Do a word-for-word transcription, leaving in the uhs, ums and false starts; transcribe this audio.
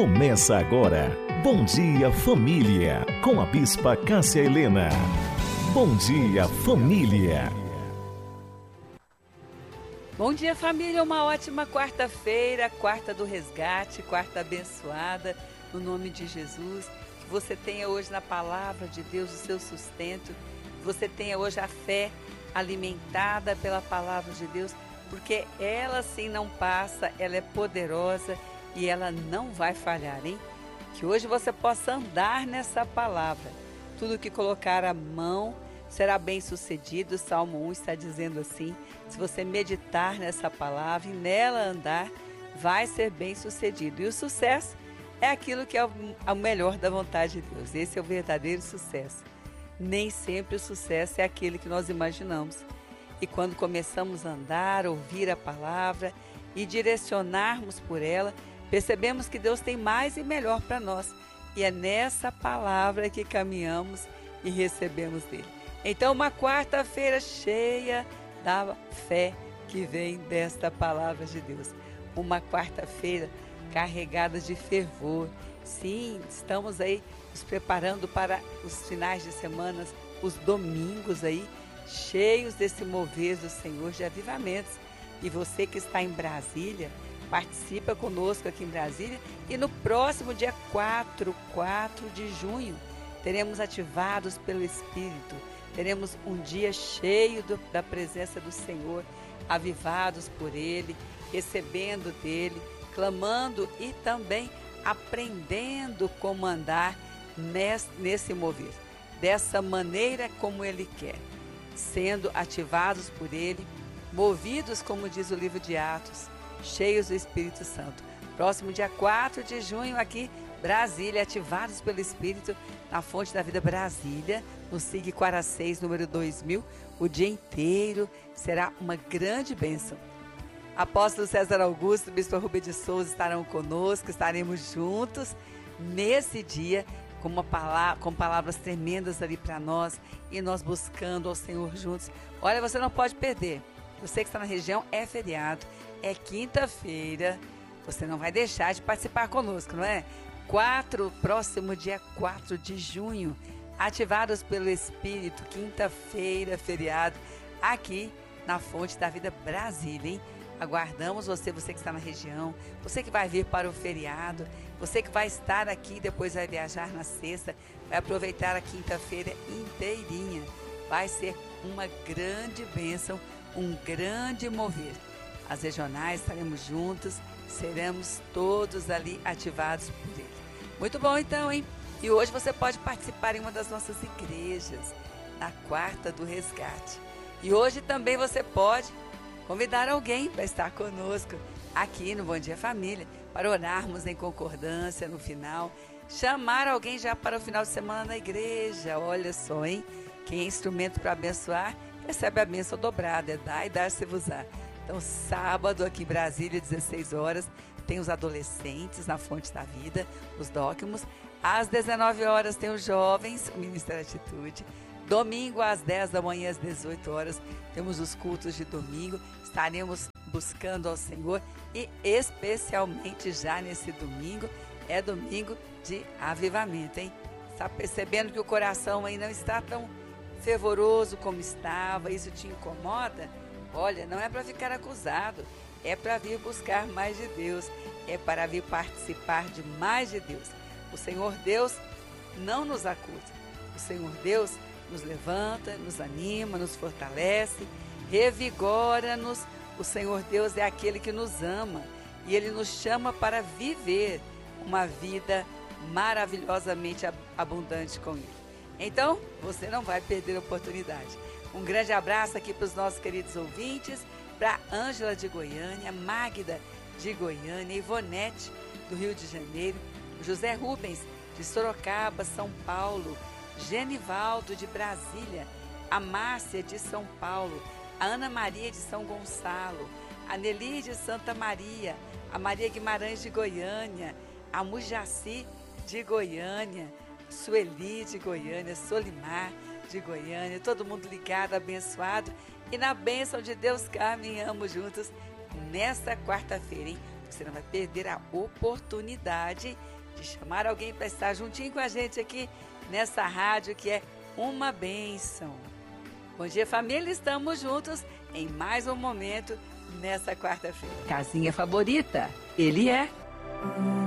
Começa agora. Bom Dia Família, com a Bispa Cássia Helena. Bom Dia Família. Bom dia, família. Uma ótima quarta-feira, quarta do resgate, quarta abençoada, no nome de Jesus. Que você tenha hoje na palavra de Deus o seu sustento. Que você tenha hoje a fé alimentada pela palavra de Deus, porque ela sim não passa, ela é poderosa e ela não vai falhar, hein? Que hoje você possa andar nessa palavra. Tudo que colocar a mão será bem sucedido. Salmo um está dizendo assim: se você meditar nessa palavra e nela andar, vai ser bem sucedido. E o sucesso é aquilo que é o melhor da vontade de Deus. Esse é o verdadeiro sucesso. Nem sempre o sucesso é aquele que nós imaginamos. E quando começamos a andar, ouvir a palavra e direcionarmos por ela, percebemos que Deus tem mais e melhor para nós. E é nessa palavra que caminhamos e recebemos dele. Então, uma quarta-feira cheia da fé que vem desta palavra de Deus. Uma quarta-feira carregada de fervor. Sim, estamos aí nos preparando para os finais de semana, os domingos aí, cheios desse mover do Senhor de avivamentos. E você que está em Brasília, participa conosco aqui em Brasília. E no próximo dia quatro, quatro de junho, teremos ativados pelo Espírito. Teremos um dia cheio do, da presença do Senhor, avivados por Ele, recebendo dEle, clamando e também aprendendo como andar nesse, nesse mover, dessa maneira como Ele quer, sendo ativados por Ele, movidos, como diz o livro de Atos, cheios do Espírito Santo. Próximo dia quatro de junho aqui, Brasília, ativados pelo Espírito, na Fonte da Vida Brasília, no SIG Quara seis, número dois mil, o dia inteiro será uma grande bênção. Apóstolo César Augusto, Bispo Rubem de Souza estarão conosco, estaremos juntos nesse dia, com, uma palavra, com palavras tremendas ali para nós, e nós buscando ao Senhor juntos. Olha, você não pode perder. Você que está na região, é feriado, é quinta-feira, você não vai deixar de participar conosco, não é? Quatro, próximo dia quatro de junho, ativados pelo Espírito, quinta-feira, feriado, aqui na Fonte da Vida Brasília, hein? Aguardamos você, você que está na região, você que vai vir para o feriado, você que vai estar aqui, depois vai viajar na sexta, vai aproveitar a quinta-feira inteirinha. Vai ser uma grande bênção, um grande mover. As regionais estaremos juntos, seremos todos ali ativados por Ele. Muito bom então, hein? E hoje você pode participar em uma das nossas igrejas, na Quarta do Resgate. E hoje também você pode convidar alguém para estar conosco aqui no Bom Dia Família, para orarmos em concordância no final, chamar alguém já para o final de semana na igreja. Olha só, hein? Quem é instrumento para abençoar, recebe a bênção dobrada, é dar e dar-se-vos-á. Então, sábado aqui em Brasília, dezesseis horas, tem os adolescentes na Fonte da Vida, os dóquimos. Às dezenove horas tem os jovens, o Ministério Atitude. Domingo, às dez da manhã, às dezoito horas, temos os cultos de domingo. Estaremos buscando ao Senhor e especialmente já nesse domingo, é domingo de avivamento, hein? Está percebendo que o coração aí não está tão fervoroso como estava? Isso te incomoda? Olha, não é para ficar acusado, é para vir buscar mais de Deus, é para vir participar de mais de Deus. O Senhor Deus não nos acusa, o Senhor Deus nos levanta, nos anima, nos fortalece, revigora-nos. O Senhor Deus é aquele que nos ama e Ele nos chama para viver uma vida maravilhosamente abundante com Ele. Então, você não vai perder a oportunidade. Um grande abraço aqui para os nossos queridos ouvintes, para Ângela de Goiânia, Magda de Goiânia, Ivonete do Rio de Janeiro, José Rubens de Sorocaba, São Paulo, Genivaldo de Brasília, a Márcia de São Paulo, a Ana Maria de São Gonçalo, a Nelly de Santa Maria, a Maria Guimarães de Goiânia, a Mujaci de Goiânia, Sueli de Goiânia, Solimar de Goiânia, todo mundo ligado, abençoado, e na bênção de Deus caminhamos juntos nesta quarta-feira, hein? Você não vai perder a oportunidade de chamar alguém para estar juntinho com a gente aqui nessa rádio que é uma bênção. Bom dia, família, estamos juntos em mais um momento nessa quarta-feira. Casinha favorita, ele é...